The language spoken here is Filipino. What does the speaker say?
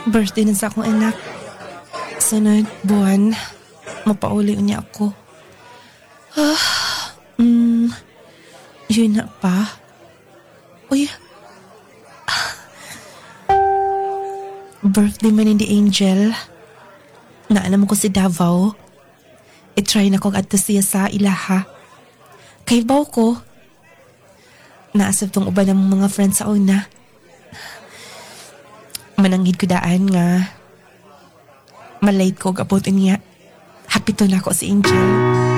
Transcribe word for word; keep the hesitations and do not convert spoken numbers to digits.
Birthday na sa akong anak. Sunod buwan, mapauli niya ako. Ah, mm, yun na pa. Uy, birthday man ni Angel. Naalam ko si Davao. I-try na kong adto siya sa ilaha. Kay baw ko. Naasab tong uban ng mga friends sa una. Manangid ko daan nga. Malate ko gabutin niya. Happy to na ako si Angel.